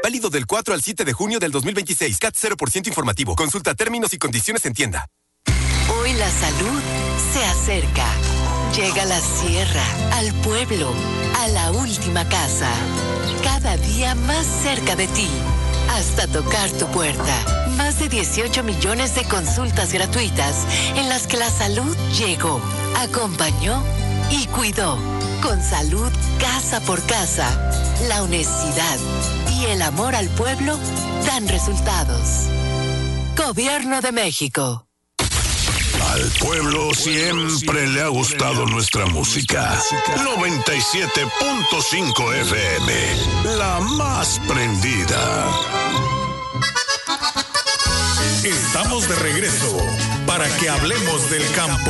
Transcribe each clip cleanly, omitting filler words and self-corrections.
Válido del 4 al 7 de junio del 2026. CAT 0% informativo. Consulta términos y condiciones en tienda. Hoy la salud se acerca. Llega a la sierra, al pueblo, a la última casa. Cada día más cerca de ti. Hasta tocar tu puerta. Más de 18 millones de consultas gratuitas en las que la salud llegó, acompañó y cuidó. Con salud casa por casa, la honestidad y el amor al pueblo dan resultados. Gobierno de México. Al pueblo siempre le ha gustado nuestra música. 97.5 FM, la más prendida. Estamos de regreso para que hablemos del campo.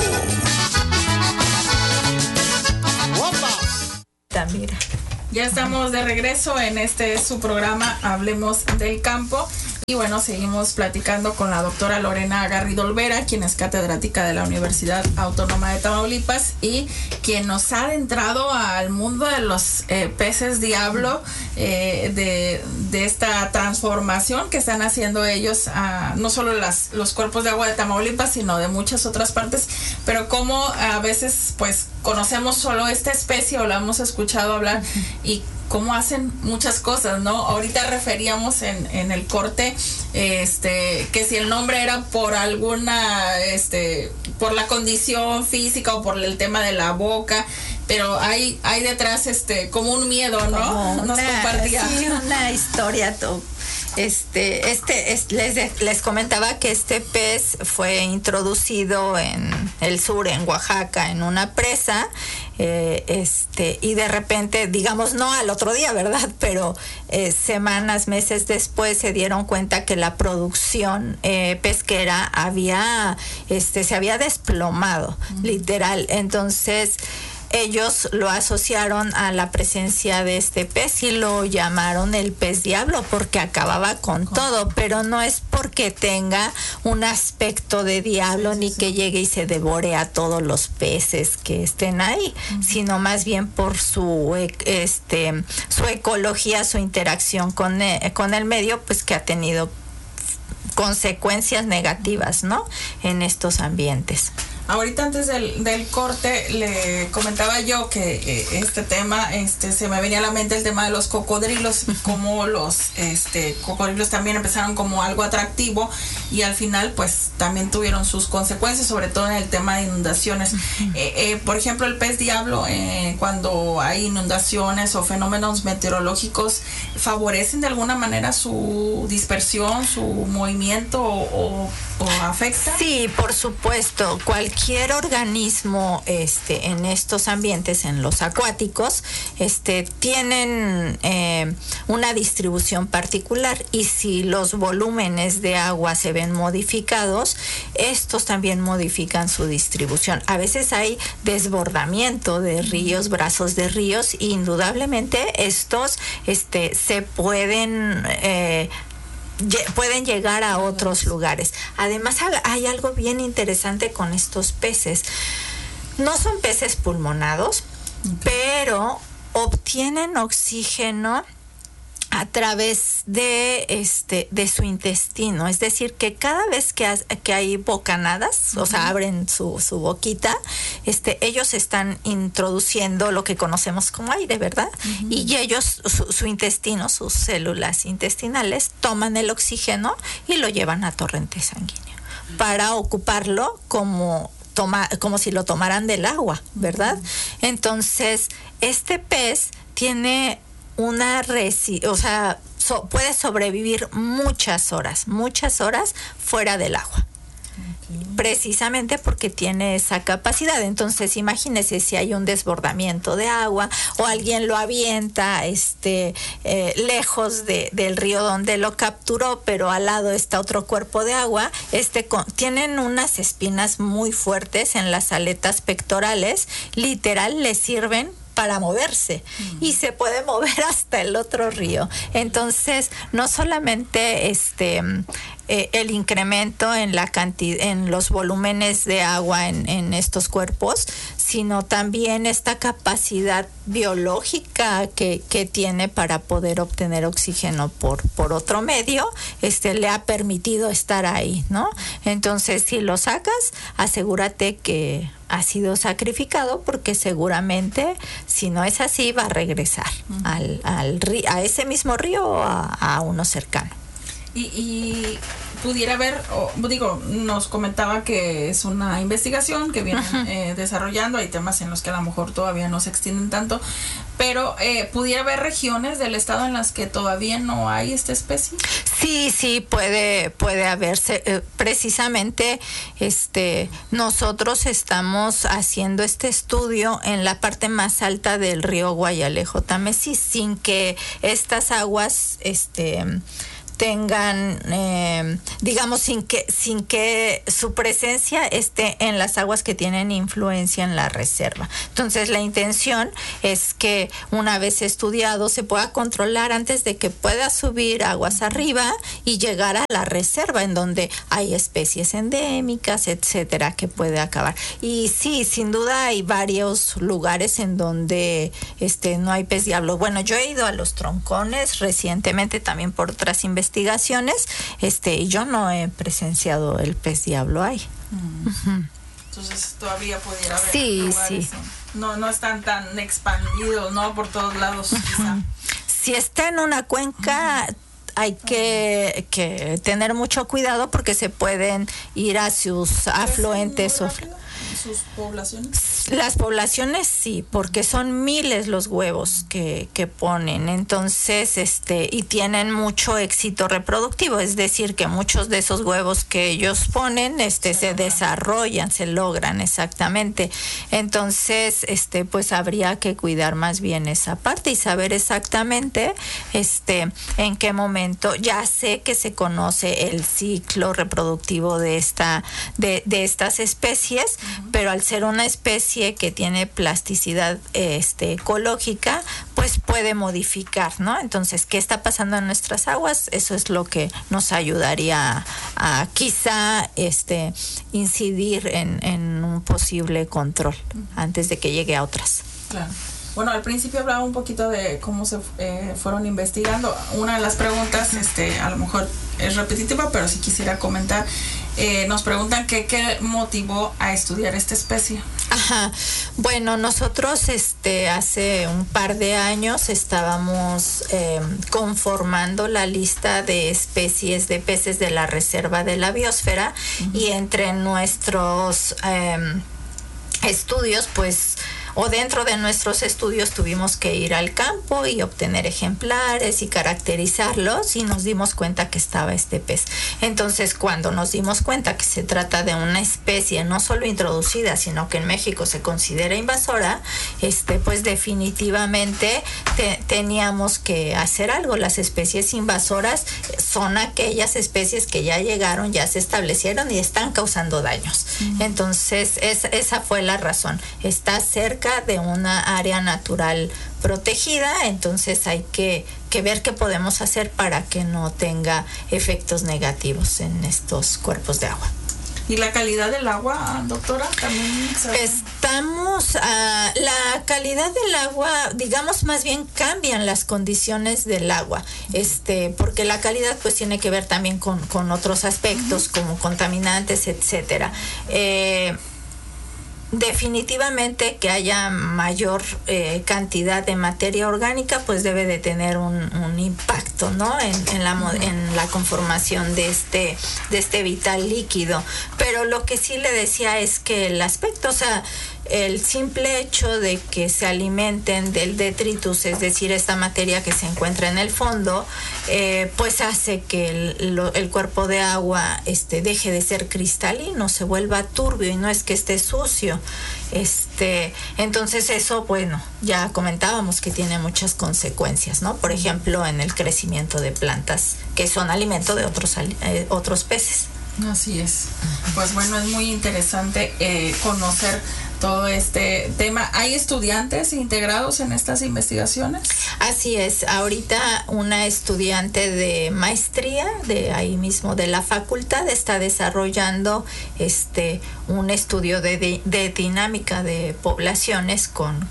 Mira. Ya estamos de regreso en su programa Hablemos del Campo. Y bueno, seguimos platicando con la doctora Lorena Garrido Olvera, quien es catedrática de la Universidad Autónoma de Tamaulipas y quien nos ha adentrado al mundo de los peces diablo, de esta transformación que están haciendo ellos, no solo los cuerpos de agua de Tamaulipas, sino de muchas otras partes, pero como a veces pues conocemos solo esta especie o la hemos escuchado hablar y cómo hacen muchas cosas, ¿no? Ahorita referíamos en el corte, que si el nombre era por alguna, por la condición física o por el tema de la boca, pero hay detrás, como un miedo, ¿no? Nos compartía. Sí, una historia, les comentaba que este pez fue introducido en el sur, en Oaxaca, en una presa, y de repente, digamos, no al otro día, ¿verdad? Pero semanas, meses después se dieron cuenta que la producción pesquera se había desplomado, literal. Entonces ellos lo asociaron a la presencia de este pez y lo llamaron el pez diablo porque acababa con todo, pero no es porque tenga un aspecto de diablo ni que llegue y se devore a todos los peces que estén ahí, sino más bien por su ecología, su interacción con el medio, pues que ha tenido consecuencias negativas, ¿no? En estos ambientes. Ahorita antes del corte le comentaba yo que este tema, se me venía a la mente el tema de los cocodrilos, como los cocodrilos también empezaron como algo atractivo y al final pues también tuvieron sus consecuencias, sobre todo en el tema de inundaciones. Por ejemplo, el pez diablo, cuando hay inundaciones o fenómenos meteorológicos, ¿favorecen de alguna manera su dispersión, su movimiento o afecta? Sí, por supuesto. Cualquier organismo en estos ambientes, en los acuáticos, tienen una distribución particular, y si los volúmenes de agua se ven modificados, estos también modifican su distribución. A veces hay desbordamiento de ríos, brazos de ríos, y indudablemente estos se pueden llegar a otros lugares. Además, hay algo bien interesante con estos peces. No son peces pulmonados, pero obtienen oxígeno a través de su intestino. Es decir, que cada vez que hay bocanadas, o sea, abren su boquita, ellos están introduciendo lo que conocemos como aire, ¿verdad? Y ellos, su intestino, sus células intestinales, toman el oxígeno y lo llevan a torrente sanguíneo para ocuparlo como si lo tomaran del agua, ¿verdad? Entonces, este pez tiene puede sobrevivir muchas horas fuera del agua. Precisamente porque tiene esa capacidad. Entonces, imagínese si hay un desbordamiento de agua o alguien lo avienta lejos del río donde lo capturó, pero al lado está otro cuerpo de agua. Tienen unas espinas muy fuertes en las aletas pectorales, literal les sirven para moverse, y se puede mover hasta el otro río. Entonces, no solamente el incremento en la cantidad, en los volúmenes de agua en estos cuerpos, sino también esta capacidad biológica que tiene para poder obtener oxígeno por otro medio, le ha permitido estar ahí, ¿no? Entonces, si lo sacas, asegúrate que ha sido sacrificado, porque seguramente, si no es así, va a regresar al río, a ese mismo río o a uno cercano. Y pudiera haber, nos comentaba que es una investigación que vienen desarrollando, hay temas en los que a lo mejor todavía no se extienden tanto, pero pudiera haber regiones del estado en las que todavía no hay esta especie. Sí, puede haberse. Precisamente, nosotros estamos haciendo este estudio en la parte más alta del río Guayalejo-Támesis, sin que estas aguas, tengan, digamos, sin que su presencia esté en las aguas que tienen influencia en la reserva. Entonces, la intención es que, una vez estudiado, se pueda controlar antes de que pueda subir aguas arriba y llegar a la reserva, en donde hay especies endémicas, etcétera, que puede acabar. Y sí, sin duda hay varios lugares en donde no hay pez diablo. Bueno, yo he ido a los Troncones recientemente, también por otras investigaciones, y yo no he presenciado el pez diablo ahí. Entonces todavía pudiera haber Sí. lugares, no están tan expandidos, ¿no? Por todos lados, quizá. Si está en una cuenca, hay que tener mucho cuidado, porque se pueden ir a sus afluentes. ¿Sus poblaciones? Las poblaciones sí, porque son miles los huevos que ponen. Entonces, y tienen mucho éxito reproductivo, es decir, que muchos de esos huevos que ellos ponen, se desarrollan, se logran, exactamente. Entonces, pues habría que cuidar más bien esa parte y saber exactamente, en qué momento. Ya sé que se conoce el ciclo reproductivo de estas especies, pero al ser una especie que tiene plasticidad ecológica, pues puede modificar, ¿no? Entonces, ¿qué está pasando en nuestras aguas? Eso es lo que nos ayudaría a quizá incidir en un posible control antes de que llegue a otras. Claro. Bueno, al principio hablaba un poquito de cómo se fueron investigando. Una de las preguntas, a lo mejor es repetitiva, pero sí quisiera comentar. Nos preguntan qué motivó a estudiar esta especie. Ajá. Bueno, nosotros hace un par de años estábamos conformando la lista de especies de peces de la Reserva de la Biosfera, y entre nuestros estudios, pues, o dentro de nuestros estudios, tuvimos que ir al campo y obtener ejemplares y caracterizarlos, y nos dimos cuenta que estaba este pez. Entonces, cuando nos dimos cuenta que se trata de una especie no solo introducida, sino que en México se considera invasora, pues definitivamente teníamos que hacer algo. Las especies invasoras son aquellas especies que ya llegaron, ya se establecieron y están causando daños. Entonces, esa fue la razón. Está cerca de una área natural protegida, entonces hay que ver qué podemos hacer para que no tenga efectos negativos en estos cuerpos de agua. ¿Y la calidad del agua, doctora? También la calidad del agua, digamos, más bien cambian las condiciones del agua, porque la calidad pues tiene que ver también con otros aspectos, como contaminantes, etcétera. Definitivamente, que haya mayor cantidad de materia orgánica, pues debe de tener un impacto, ¿no? En la conformación de este vital líquido. Pero lo que sí le decía es que el aspecto, o sea, el simple hecho de que se alimenten del detritus, es decir, esta materia que se encuentra en el fondo, pues hace que el cuerpo de agua deje de ser cristalino, se vuelva turbio, y no es que esté sucio. Entonces eso, bueno, ya comentábamos que tiene muchas consecuencias, ¿no? Por ejemplo, en el crecimiento de plantas que son alimento de otros peces. Así es. Pues bueno, es muy interesante conocer todo este tema. ¿Hay estudiantes integrados en estas investigaciones? Así es, ahorita una estudiante de maestría de ahí mismo de la facultad está desarrollando un estudio de dinámica de poblaciones con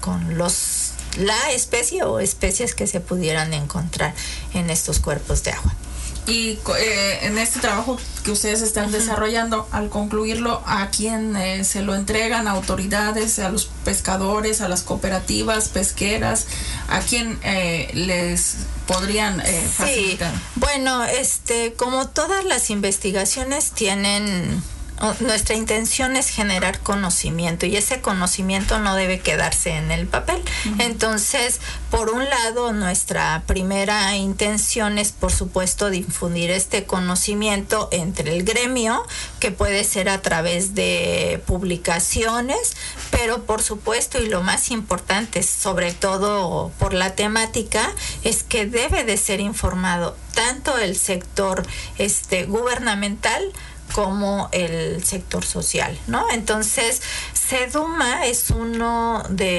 la especie o especies que se pudieran encontrar en estos cuerpos de agua. Y en este trabajo que ustedes están desarrollando, al concluirlo, ¿a quién se lo entregan? ¿A autoridades, a los pescadores, a las cooperativas pesqueras? ¿A quién les podrían facilitar? Sí, bueno, como todas las investigaciones tienen... Nuestra intención es generar conocimiento y ese conocimiento no debe quedarse en el papel. Entonces, por un lado, nuestra primera intención es, por supuesto, difundir este conocimiento entre el gremio, que puede ser a través de publicaciones, pero por supuesto, y lo más importante, sobre todo por la temática, es que debe de ser informado tanto el sector gubernamental como el sector social, ¿no? Entonces, SEDUMA es una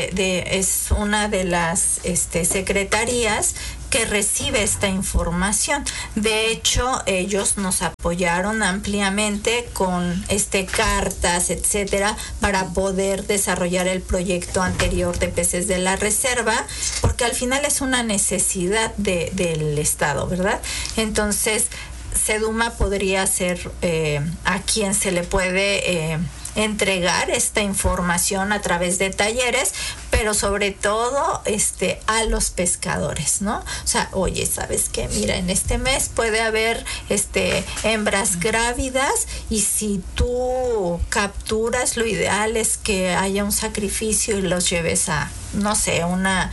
de las secretarías que recibe esta información. De hecho, ellos nos apoyaron ampliamente con cartas, etcétera, para poder desarrollar el proyecto anterior de peces de la reserva, porque al final es una necesidad del Estado, ¿verdad? Entonces, SEDUMA podría ser a quien se le puede entregar esta información a través de talleres, pero sobre todo a los pescadores, ¿no? O sea, oye, ¿sabes qué? Mira, en este mes puede haber hembras grávidas y si tú capturas, lo ideal es que haya un sacrificio y los lleves a, no sé, una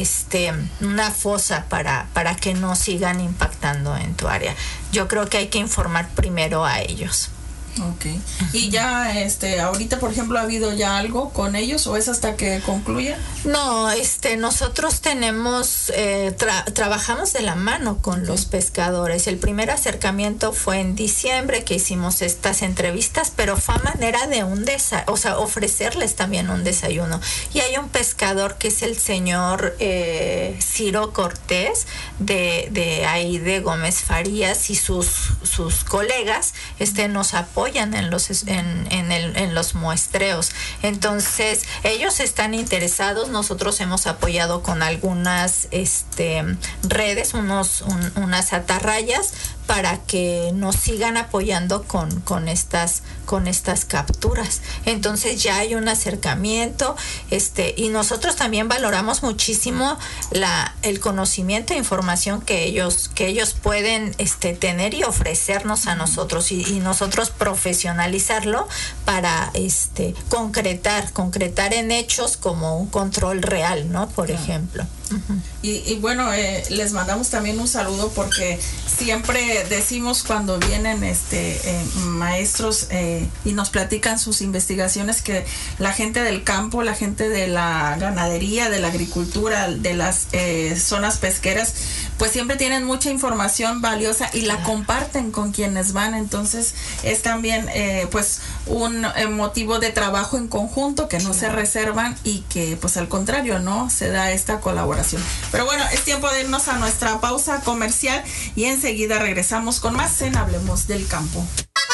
fosa para que no sigan impactando en tu área. Yo creo que hay que informar primero a ellos. Okay. Y ya ahorita, por ejemplo, ¿ha habido ya algo con ellos o es hasta que concluya? No, nosotros tenemos trabajamos de la mano con los pescadores. El primer acercamiento fue en diciembre, que hicimos estas entrevistas, pero fue a manera de ofrecerles también un desayuno. Y hay un pescador que es el señor Ciro Cortés de ahí de Gómez Farías, y sus colegas nos apoyan en los muestreos. Entonces, ellos están interesados. Nosotros hemos apoyado con algunas redes, unas atarrayas, para que nos sigan apoyando con estas capturas. Entonces ya hay un acercamiento, y nosotros también valoramos muchísimo el conocimiento e información que ellos pueden tener y ofrecernos a nosotros, y nosotros profesionalizarlo para concretar en hechos como un control real, ¿no? Por ejemplo. Y bueno, les mandamos también un saludo, porque siempre decimos cuando vienen maestros y nos platican sus investigaciones, que la gente del campo, la gente de la ganadería, de la agricultura, de las zonas pesqueras, pues siempre tienen mucha información valiosa y la comparten con quienes van. Entonces es también pues un motivo de trabajo en conjunto, que no se reservan y que pues al contrario, ¿no? Se da esta colaboración. Pero bueno, es tiempo de irnos a nuestra pausa comercial y enseguida regresamos con más en Hablemos del Campo.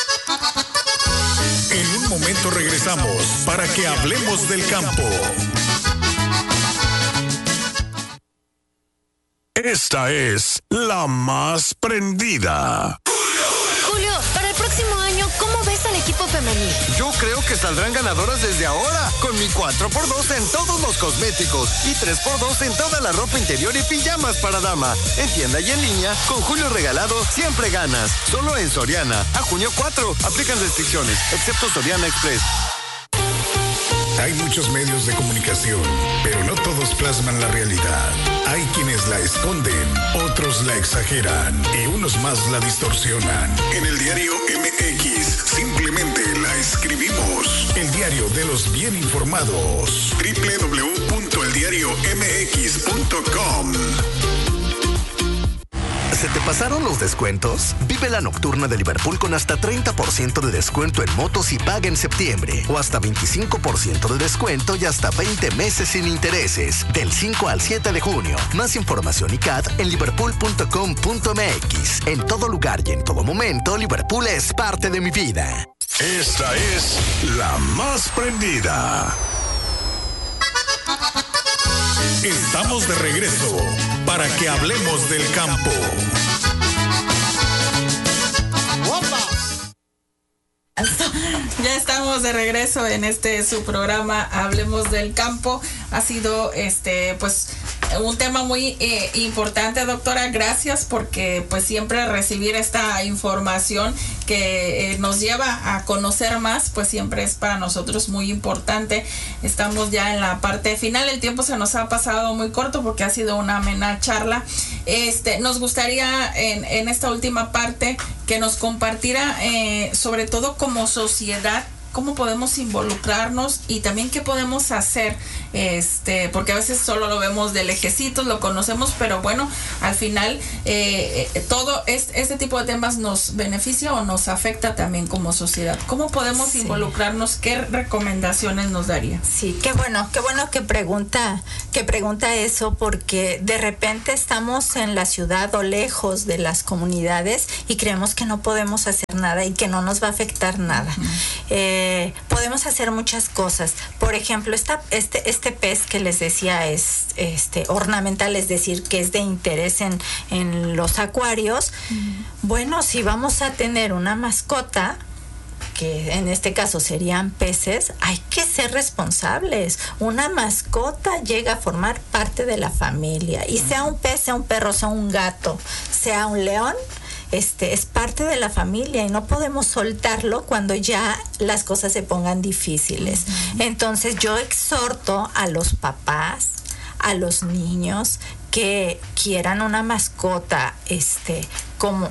En un momento regresamos para que hablemos del campo. Esta es la más prendida. Julio, para el próximo año, ¿cómo ves al equipo femenil? Yo creo que saldrán ganadoras desde ahora, con mi 4x2 en todos los cosméticos y 3x2 en toda la ropa interior y pijamas para dama. En tienda y en línea, con Julio Regalado, siempre ganas. Solo en Soriana. A junio 4, aplican restricciones, excepto Soriana Express. Hay muchos medios de comunicación, pero no todos plasman la realidad. Hay quienes la esconden, otros la exageran y unos más la distorsionan. En el diario MX simplemente la escribimos. El diario de los bien informados. www.eldiariomx.com. ¿Se te pasaron los descuentos? Vive la nocturna de Liverpool con hasta 30% de descuento en motos y paga en septiembre. O hasta 25% de descuento y hasta 20 meses sin intereses. Del 5 al 7 de junio. Más información y CAT en liverpool.com.mx. En todo lugar y en todo momento, Liverpool es parte de mi vida. Esta es la más prendida. Estamos de regreso para que hablemos del campo. Ya estamos de regreso en su programa Hablemos del Campo. Ha sido pues un tema muy importante, doctora. Gracias, porque pues siempre recibir esta información que nos lleva a conocer más, pues siempre es para nosotros muy importante. Estamos ya en la parte final. El tiempo se nos ha pasado muy corto porque ha sido una amena charla. Nos gustaría en esta última parte que nos compartiera sobre todo como sociedad cómo podemos involucrarnos y también qué podemos hacer, porque a veces solo lo vemos de lejecitos, lo conocemos, pero bueno, al final todo este tipo de temas nos beneficia o nos afecta también como sociedad. ¿Cómo podemos involucrarnos? ¿Qué recomendaciones nos daría? Sí, qué bueno que pregunta eso, porque de repente estamos en la ciudad o lejos de las comunidades y creemos que no podemos hacer nada y que no nos va a afectar nada. Podemos hacer muchas cosas. Por ejemplo, este pez que les decía es ornamental, es decir, que es de interés en los acuarios. Bueno, si vamos a tener una mascota, que en este caso serían peces, hay que ser responsables. Una mascota llega a formar parte de la familia, y sea un pez, sea un perro, sea un gato, sea un león, es parte de la familia y no podemos soltarlo cuando ya las cosas se pongan difíciles. Entonces yo exhorto a los papás, a los niños que quieran una mascota, como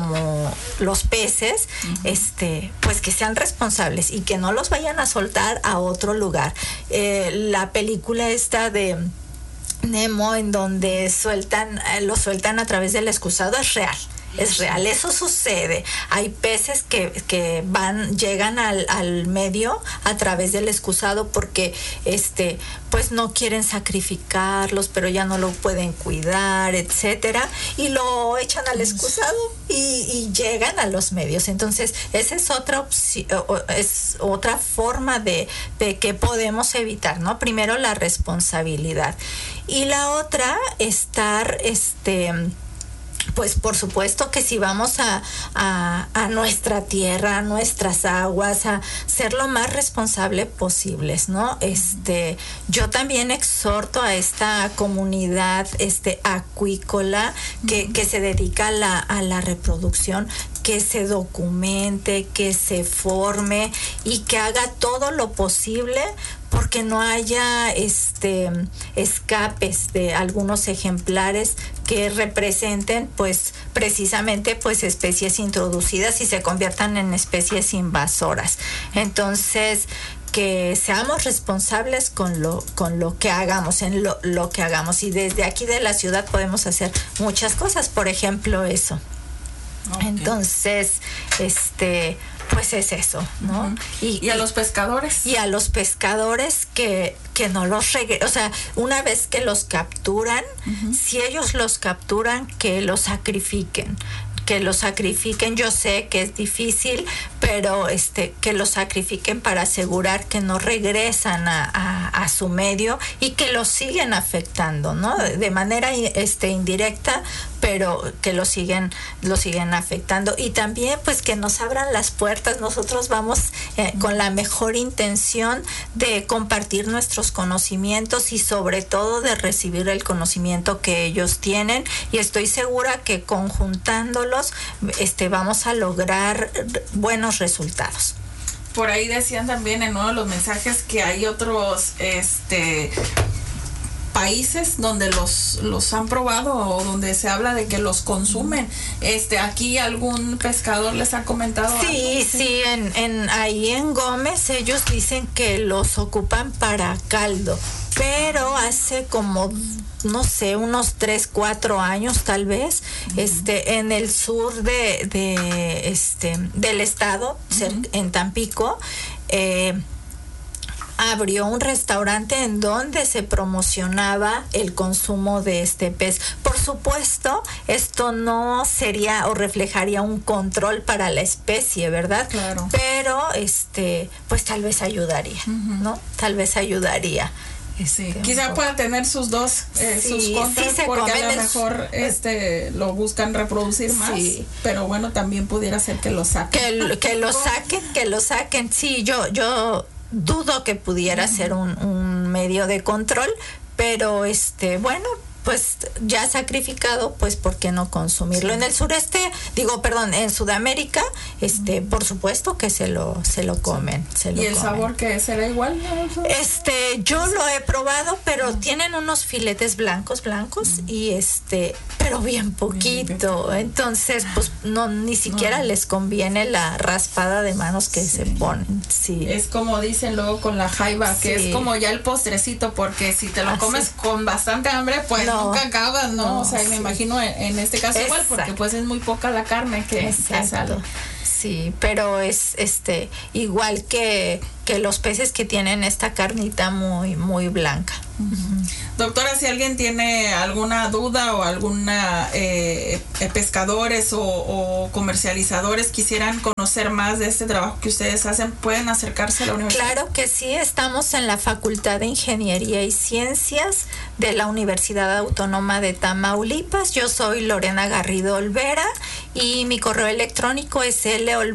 los peces, pues que sean responsables y que no los vayan a soltar a otro lugar. La película esta de Nemo, en donde lo sueltan a través del excusado, es real. Es real, eso sucede. Hay peces que llegan al medio a través del excusado porque pues no quieren sacrificarlos, pero ya no lo pueden cuidar, etcétera, y lo echan al excusado y llegan a los medios. Entonces, esa es otra opción, es otra forma de que podemos evitar, ¿no? Primero la responsabilidad. Y la otra, estar pues por supuesto que si vamos a nuestra tierra, a nuestras aguas, a ser lo más responsable posibles, ¿no? Yo también exhorto a esta comunidad acuícola que se dedica a la reproducción, que se documente, que se forme y que haga todo lo posible porque no haya escapes de algunos ejemplares que representen pues precisamente pues especies introducidas y se conviertan en especies invasoras. Entonces, que seamos responsables con lo que hagamos, en lo que hagamos, y desde aquí de la ciudad podemos hacer muchas cosas, por ejemplo eso. Okay. Entonces, pues es eso, ¿no? Uh-huh. Y a los pescadores. Y a los pescadores que no los o sea, una vez que los capturan, uh-huh, si ellos los capturan, que los sacrifiquen. Yo sé que es difícil, pero que los sacrifiquen para asegurar que no regresan a su medio y que los siguen afectando, ¿no? De manera indirecta, pero que lo siguen afectando. Y también pues que nos abran las puertas. Nosotros vamos con la mejor intención de compartir nuestros conocimientos y sobre todo de recibir el conocimiento que ellos tienen, y estoy segura que conjuntándolos vamos a lograr buenos resultados. Por ahí decían también en uno de los mensajes que hay otros países donde los han probado o donde se habla de que los consumen. Aquí algún pescador les ha comentado algo. Sí, ahí en Gómez ellos dicen que los ocupan para caldo, pero hace como no sé, unos 3, 4 años tal vez, en el sur del estado, en Tampico, abrió un restaurante en donde se promocionaba el consumo de este pez. Por supuesto, esto no sería o reflejaría un control para la especie, ¿verdad? Claro. Pero, pues tal vez ayudaría, ¿no? Tal vez ayudaría. Quizá pueda tener sus dos sus contras, porque a lo mejor lo buscan reproducir más, pero bueno, también pudiera ser que lo saquen. Que lo saquen. Sí, yo dudo que pudiera ser un medio de control, pero bueno, pues ya sacrificado, pues ¿por qué no consumirlo? En el sureste, en Sudamérica, por supuesto que se lo comen. ¿Y el sabor que será igual? Yo lo he probado, pero tienen unos filetes blancos y pero bien poquito. Entonces, pues ni siquiera les conviene la raspada de manos que se ponen. Sí. Es como dicen luego con la jaiba, que es como ya el postrecito, porque si te lo comes con bastante hambre, pues nunca acabas, ¿no? O sea, me imagino en este caso igual, porque pues es muy poca la carne que sale. Sí, pero es igual que los peces que tienen esta carnita muy, muy blanca. Doctora, si alguien tiene alguna duda o alguna pescadores o comercializadores quisieran conocer más de este trabajo que ustedes hacen, ¿pueden acercarse a la universidad? Claro que sí, estamos en la Facultad de Ingeniería y Ciencias de la Universidad Autónoma de Tamaulipas. Yo soy Lorena Garrido Olvera y mi correo electrónico es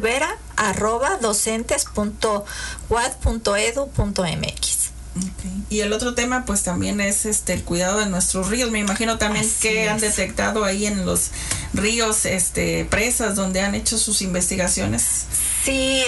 lolvera@docentes.uad.edu.mx. Okay. Y el otro tema pues también es el cuidado de nuestros ríos. Me imagino también han detectado ahí en los ríos presas donde han hecho sus investigaciones. Sí,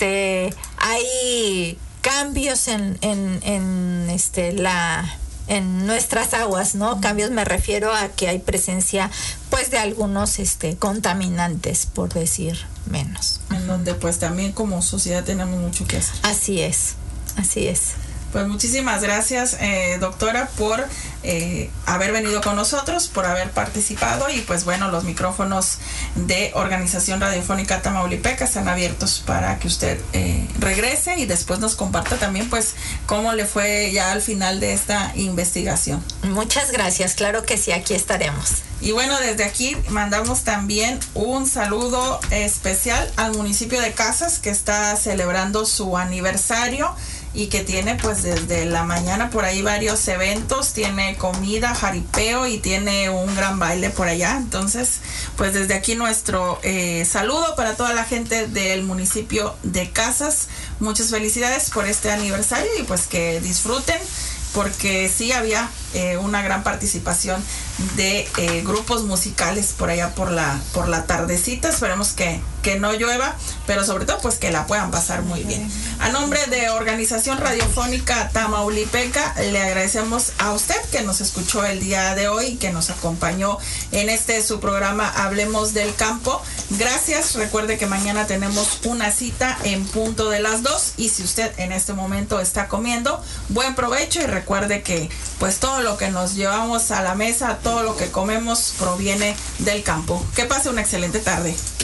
hay cambios en nuestras aguas, ¿no? Cambios, me refiero a que hay presencia pues de algunos contaminantes, por decir menos. En donde pues también como sociedad tenemos mucho que hacer. Así es. Pues muchísimas gracias, doctora, por haber venido con nosotros, por haber participado, y pues bueno, los micrófonos de Organización Radiofónica Tamaulipeca están abiertos para que usted regrese y después nos comparta también pues cómo le fue ya al final de esta investigación. Muchas gracias, claro que sí, aquí estaremos. Y bueno, desde aquí mandamos también un saludo especial al municipio de Casas, que está celebrando su aniversario y que tiene pues desde la mañana por ahí varios eventos, tiene comida, jaripeo y tiene un gran baile por allá. Entonces pues desde aquí nuestro saludo para toda la gente del municipio de Casas. Muchas felicidades por este aniversario y pues que disfruten, porque sí había una gran participación de grupos musicales por allá por la tardecita. Esperemos que no llueva, pero sobre todo pues que la puedan pasar muy bien. A nombre de Organización Radiofónica Tamaulipeca, le agradecemos a usted que nos escuchó el día de hoy, que nos acompañó en su programa Hablemos del Campo. Gracias. Recuerde que mañana tenemos una cita en punto de las 2, y si usted en este momento está comiendo, buen provecho, y recuerde que pues todo lo que nos llevamos a la mesa, todo lo que comemos proviene del campo. Que pase una excelente tarde.